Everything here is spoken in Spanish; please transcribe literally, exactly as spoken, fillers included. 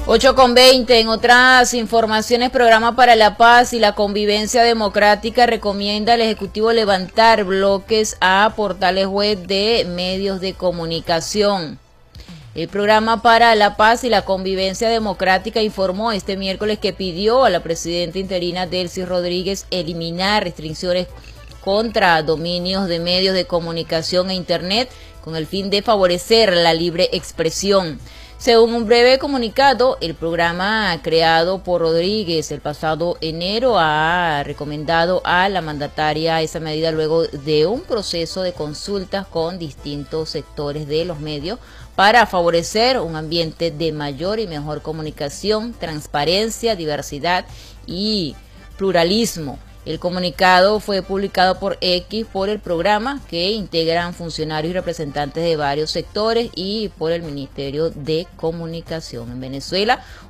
ocho con veinte, en otras informaciones, Programa para la Paz y la Convivencia Democrática recomienda al Ejecutivo levantar bloques a portales web de medios de comunicación. El Programa para la Paz y la Convivencia Democrática informó este miércoles que pidió a la presidenta interina Delcy Rodríguez eliminar restricciones contra dominios de medios de comunicación e Internet con el fin de favorecer la libre expresión. Según un breve comunicado, el programa creado por Rodríguez el pasado enero ha recomendado a la mandataria esa medida luego de un proceso de consultas con distintos sectores de los medios para favorecer un ambiente de mayor y mejor comunicación, transparencia, diversidad y pluralismo. El comunicado fue publicado por X por el programa, que integran funcionarios y representantes de varios sectores, y por el Ministerio de Comunicación. En Venezuela,